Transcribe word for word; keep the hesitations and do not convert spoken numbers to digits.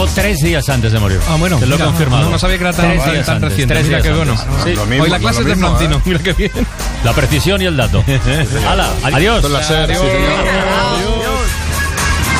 suicidó tres días antes de morir. Ah, bueno. Te lo he mira, confirmado. No, no sabía que era tan, Tres tan, días tan antes, reciente. tres Mira días qué bueno. antes. Sí. Lo mismo, Hoy la clase lo es de mismo, Francino. ¿eh? Mira qué bien. La precisión y el dato. Hala, adiós. Con la SER, sí, señor.